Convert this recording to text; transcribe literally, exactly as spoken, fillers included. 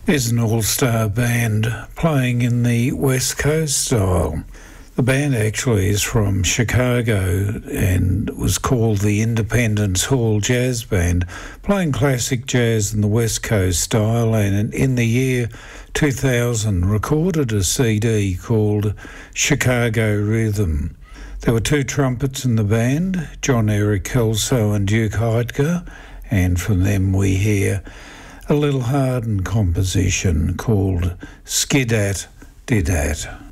is an all-star band playing in the West Coast style. The band actually is from Chicago and was called the Independence Hall Jazz Band, playing classic jazz in the West Coast style, and in the year two thousand recorded a C D called Chicago Rhythm. There were two trumpets in the band, John Eric Kelso and Duke Heidger, and from them we hear a little Hardin composition called Skidat Didat.